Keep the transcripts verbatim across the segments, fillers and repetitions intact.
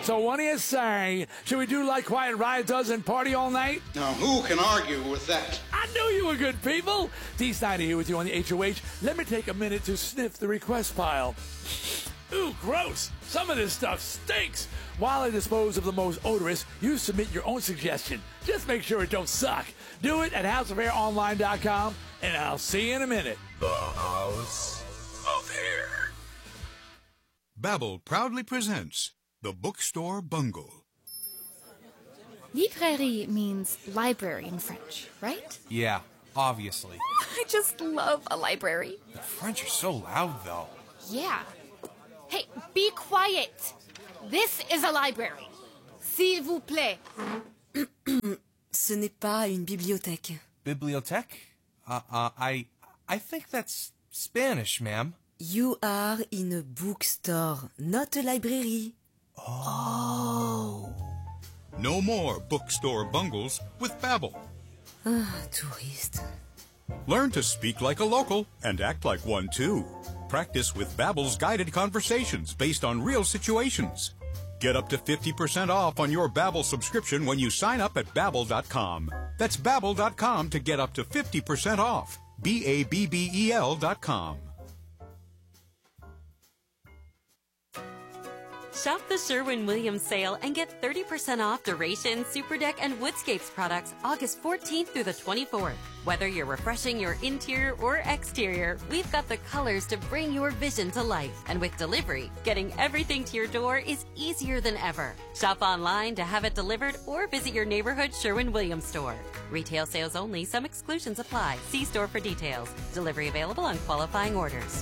So what do you say? Should we do like Quiet Riot does and party all night? Now, who can argue with that? I knew you were good people. Dee Snider here with you on the H O H. Let me take a minute to sniff the request pile. Ooh, gross. Some of this stuff stinks. While I dispose of the most odorous, you submit your own suggestion. Just make sure it don't suck. Do it at house of hair online dot com, and I'll see you in a minute. The House of Hair. Babbel proudly presents The Bookstore Bungle. Librairie means library in French, right? Yeah, obviously. I just love a library. The French are so loud, though. Yeah. Hey, be quiet. This is a library. S'il vous plaît. Ce n'est pas une bibliothèque. Bibliothèque? Uh, uh, I, I think that's Spanish, ma'am. You are in a bookstore, not a library. Oh. No more bookstore bungles with Babbel. Ah, touriste. Learn to speak like a local and act like one too. Practice with Babbel's guided conversations based on real situations. Get up to fifty percent off on your Babbel subscription when you sign up at Babbel dot com. That's Babbel dot com to get up to fifty percent off. B A B B E L dot com. Shop the Sherwin-Williams sale and get thirty percent off Duration, Superdeck, and Woodscapes products August fourteenth through the twenty-fourth. Whether you're refreshing your interior or exterior, we've got the colors to bring your vision to life. And with delivery, getting everything to your door is easier than ever. Shop online to have it delivered or visit your neighborhood Sherwin-Williams store. Retail sales only. Some exclusions apply. See store for details. Delivery available on qualifying orders.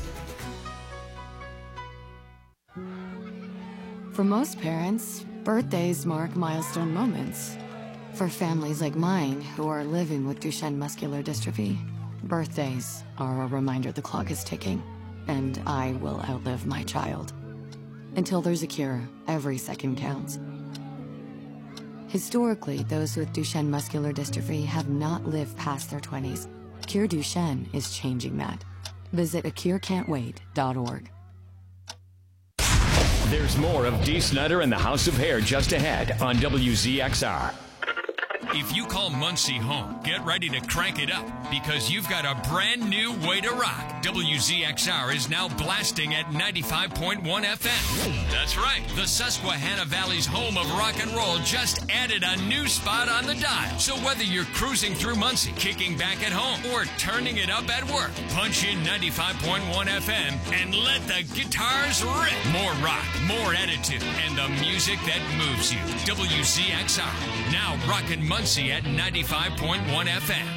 For most parents, birthdays mark milestone moments. For families like mine who are living with Duchenne muscular dystrophy, birthdays are a reminder the clock is ticking, and I will outlive my child. Until there's a cure, every second counts. Historically, those with Duchenne muscular dystrophy have not lived past their twenties. Cure Duchenne is changing that. Visit a cure can't wait dot org. There's more of Dee Snider and the House of Hair just ahead on W Z X R. If you call Muncie home, get ready to crank it up because you've got a brand new way to rock. W Z X R is now blasting at ninety-five point one F M. That's right. The Susquehanna Valley's home of rock and roll just added a new spot on the dial. So whether you're cruising through Muncie, kicking back at home, or turning it up at work, punch in ninety-five point one F M and let the guitars rip. More rock, more attitude, and the music that moves you. W Z X R, now rockin' Muncie at ninety-five point one F M.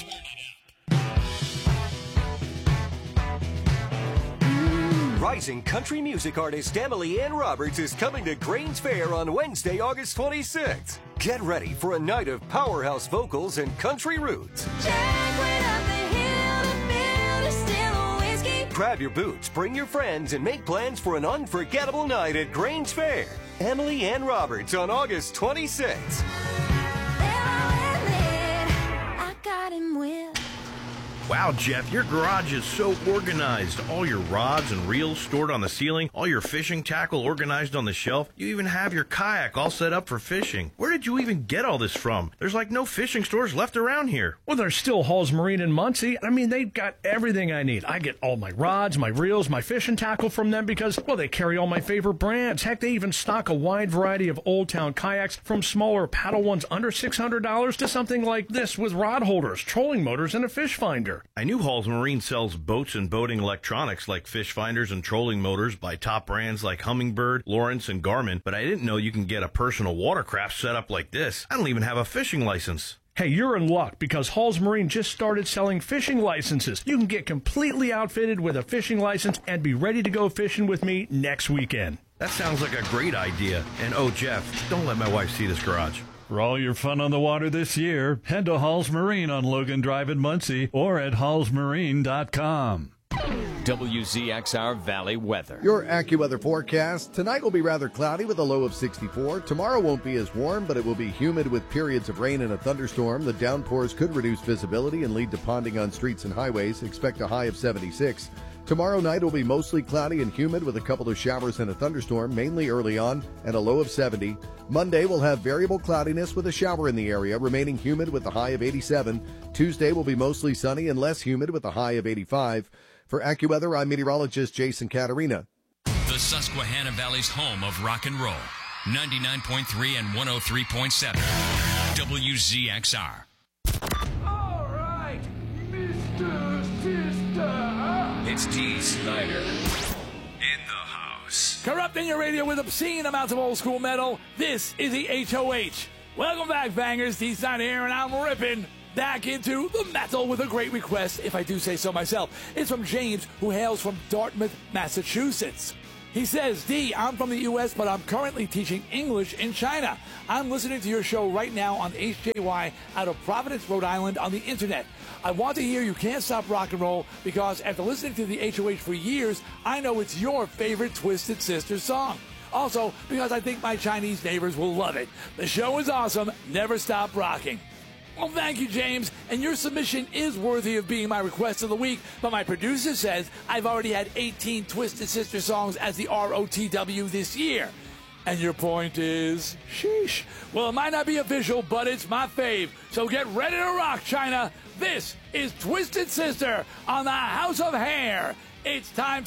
Rising country music artist Emily Ann Roberts is coming to Grange Fair on Wednesday, August twenty-sixth. Get ready for a night of powerhouse vocals and country roots. Grab your boots, bring your friends, and make plans for an unforgettable night at Grange Fair. Emily Ann Roberts on August twenty-sixth. Wow, Jeff, your garage is so organized. All your rods and reels stored on the ceiling, all your fishing tackle organized on the shelf. You even have your kayak all set up for fishing. Where did you even get all this from? There's like no fishing stores left around here. Well, there's still Hall's Marine in Muncie. I mean, they've got everything I need. I get all my rods, my reels, my fishing tackle from them because, well, they carry all my favorite brands. Heck, they even stock a wide variety of Old Town kayaks from smaller paddle ones under six hundred dollars to something like this with rod holders, trolling motors, and a fish finder. I knew Hall's Marine sells boats and boating electronics like fish finders and trolling motors by top brands like Humminbird, Lawrence, and Garmin, but I didn't know you can get a personal watercraft set up like this. I don't even have a fishing license. Hey, you're in luck because Hall's Marine just started selling fishing licenses. You can get completely outfitted with a fishing license and be ready to go fishing with me next weekend. That sounds like a great idea. And oh, Jeff, don't let my wife see this garage. For all your fun on the water this year, head to Hall's Marine on Logan Drive in Muncie or at halls marine dot com. W Z X R Valley weather. Your AccuWeather forecast. Tonight will be rather cloudy with a low of sixty-four. Tomorrow won't be as warm, but it will be humid with periods of rain and a thunderstorm. The downpours could reduce visibility and lead to ponding on streets and highways. Expect a high of seventy-six. Tomorrow night will be mostly cloudy and humid with a couple of showers and a thunderstorm, mainly early on, and a low of seventy. Monday will have variable cloudiness with a shower in the area, remaining humid with a high of eighty-seven. Tuesday will be mostly sunny and less humid with a high of eighty-five. For AccuWeather, I'm meteorologist Jason Caterina. The Susquehanna Valley's home of rock and roll. ninety-nine point three and one oh three point seven. W Z X R. All right, Mister Sister. It's Dee Snider in the house. Corrupting your radio with obscene amounts of old school metal. This is the H O H. Welcome back, bangers. Dee Snider here, and I'm ripping back into the metal with a great request, if I do say so myself. It's from James, who hails from Dartmouth, Massachusetts. He says, D, I'm from the U S, but I'm currently teaching English in China. I'm listening to your show right now on H J Y out of Providence, Rhode Island on the internet. I want to hear You Can't Stop Rock and Roll because after listening to the H O H for years, I know it's your favorite Twisted Sister song. Also, because I think my Chinese neighbors will love it. The show is awesome. Never stop rocking. Well, thank you, James. And your submission is worthy of being my request of the week, but my producer says I've already had eighteen Twisted Sister songs as the R O T W this year. And your point is, sheesh. Well, it might not be official, but it's my fave. So get ready to rock, China. This is Twisted Sister on the House of Hair. It's time to